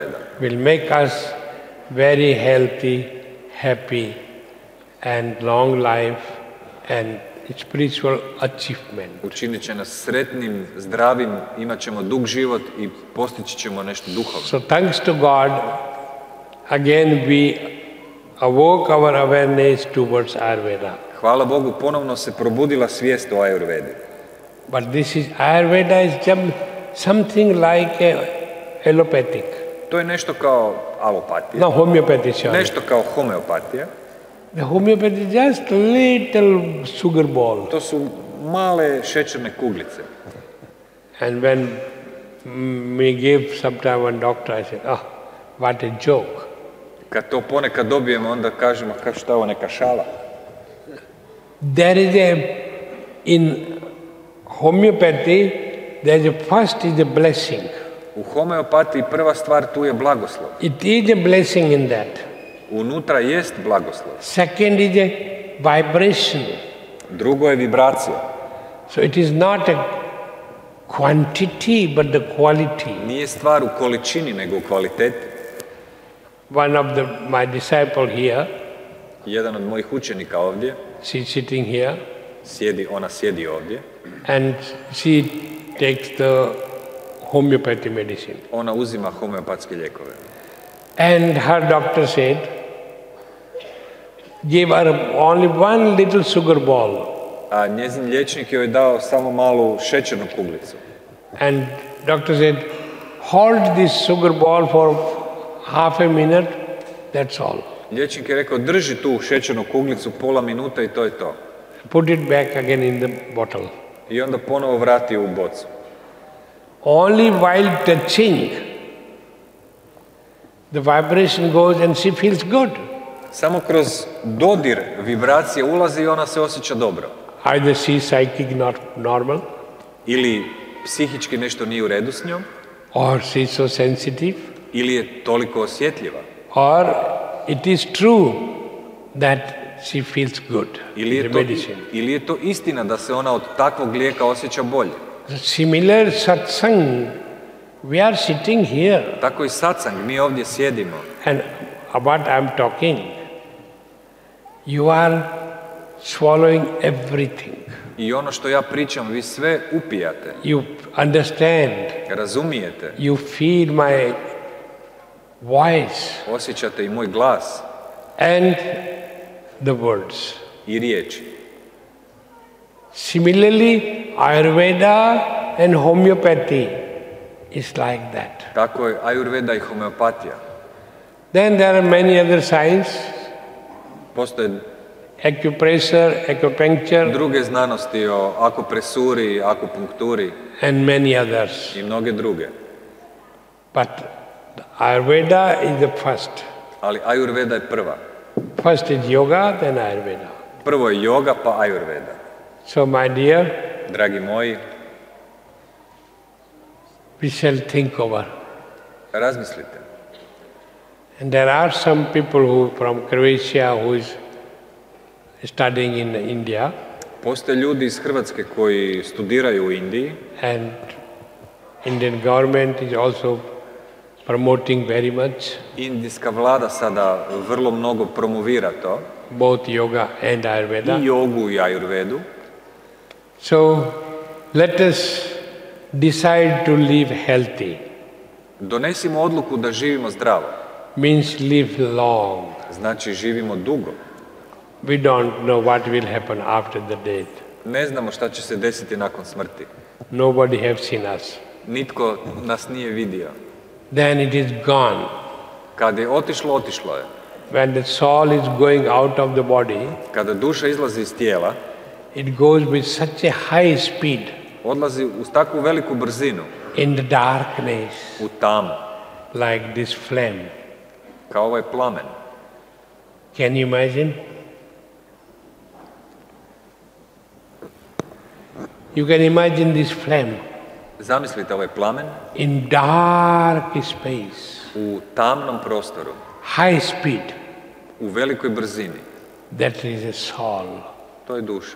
will make us very healthy, happy, and long life and spiritual achievement. Učinit će nas sretnim, zdravim, imat ćemo dug život i postići ćemo nešto duhovno. So thanks to God, again we awoke our awareness towards Ayurveda. Hvala Bogu, ponovno se probudila svijest o Ayurvedi. But Ayurveda is something like allopathic. To je nešto kao alopatija. No, homeopathy, sorry. Nešto kao homeopatija. The homeopathy is just little sugar ball. To su male šećerne kuglice. And when we give sometime one doctor, I said, what a joke. Kad to ponekad dobijemo, onda kažemo, šta je ovo, neka šala? There is in homeopathy, first is a blessing. U homeopatiji prva stvar tu je blagoslov. It is a blessing in that. Unutra jest blagoslov. Second is a vibration. Drugo je vibracija. So it is not a quantity, but the quality. Nije stvar u količini, nego u kvaliteti. One of my disciple here, jedan od mojih učenika ovdje, she sitting here, ona sjedi ovdje, and she takes the homeopathy medicine. Ona uzima homeopatske lijekove. And her doctor said, give her only one little sugar ball. A njezin liječnik joj dao samo malu šećernu kuglicu. And doctor said, hold this sugar ball for half a minute, that's all. Liječnik je rekao, drži tu šećernu kuglicu pola minuta i to je to. Put it back again in the bottle. I onda ponovo vrati u bocu. Only while touching, the vibration goes and she feels good. Samo kroz dodir vibracije ulazi i ona se osjeća dobro. Either she is psychic not normal, ili psihički nešto nije u redu s njom, or she is so sensitive, ili je toliko osjetljiva, or it is true that she feels good. Ili je to istina da se ona od takvog lijeka osjeća bolje. Similar satsang, we are sitting here. Tako i satsang, mi ovdje sjedimo. And what I am talking, you are swallowing everything. I ono što ja pričam, vi sve upijate. You understand. Razumijete. You feel my voice. Osjećate i moj glas. And the words. I riječi. Similarly, Ayurveda and homeopathy is like that. Tako je Ayurveda i homeopatija. Then there are many other science. Postoje acupressure, acupuncture, druge znanosti o akupresuri, akupunkturi and many others. I mnoge druge. But Ayurveda is the first. Ali Ayurveda je prva. First is yoga, then Ayurveda. Prvo je yoga, pa Ayurveda. So my dear, dragi moji, we shall think over. Razmislite. And there are some people who from Croatia who is studying in India. Postoje ljudi iz Hrvatske koji studiraju u Indiji. And Indian government is also promoting very much. Indijska vlada sada vrlo mnogo promovira to. Both yoga and Ayurveda. I jogu i Ayurvedu. So let us decide to live healthy. Donesimo odluku da živimo zdravo. Means live long. Znači živimo dugo. We don't know what will happen after the death. Ne znamo šta će se desiti nakon smrti. Nobody have seen us. Nitko nas nije vidio. Then it is gone. Kad je otišlo, otišlo je. When the soul is going out of the body, kada duša izlazi iz tijela, it goes with such a high speed. Odlazi uz takvu veliku brzinu. In the darkness. U tamu. Like this flame. Kao ovaj plamen. Can you imagine? You can imagine this flame. Zamislite ovaj plamen. In dark space. U tamnom prostoru. High speed. U velikoj brzini. That is a soul. To je duša.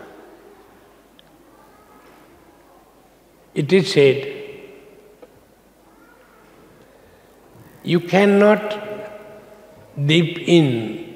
It is said, You cannot dip in